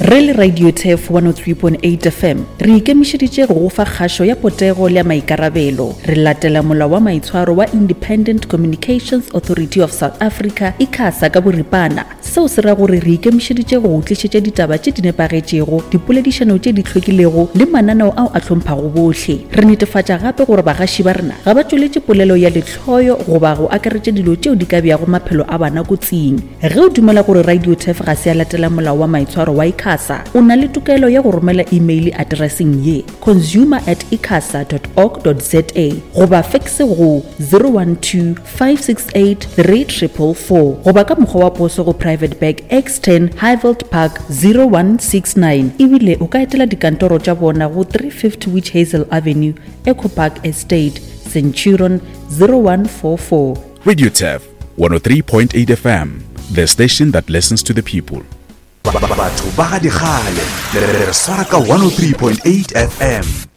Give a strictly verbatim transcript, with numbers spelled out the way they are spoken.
Re le Radio Tef one oh three point eight F M re ikemišeditše go fa kgašo ya potego le ya maikarabelo. Re latela molao wa maitshwaro wa Independent Communications Authority of South Africa ICASA ka boripana. Seo se ra gore re ikemišeditše go tlišetša ditaba tše di nepagetšego, dipoledišano tše di hlwekilego le mananeo ao a hlomphang bohle. Re netefatša gape gore bagaši ba rena ga ba tšweletše polelo ya lehloyo goba go akaretša dilo tšeo di ka beago maphelo a bana kotsing. Ge o dumela gore Radio Tef ga se a latela molao wa maitshwaro wa ICASA, o na le tokelo ya go romela email addressing ye consumer at icasa dot org dot za goba faxe go zero one two five six eight three four four four goba ka mokgwa wa poso go Private Bag X ten Highveld Park zero one six nine. Ebile o ka etela dikantoro tša bona go three fifty Witch Hazel Avenue, Eco Park Estate, Centurion zero one four four. Radio Tef one oh three point eight F M, the station that listens to the people. Batho ba ga digale re swara ka one oh three point eight F M.